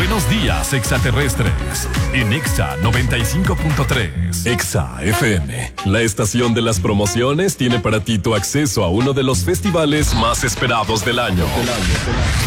Buenos días, extraterrestres. En Exa 95.3. Exa FM, la estación de las promociones, tiene para ti tu acceso a uno de los festivales más esperados del año.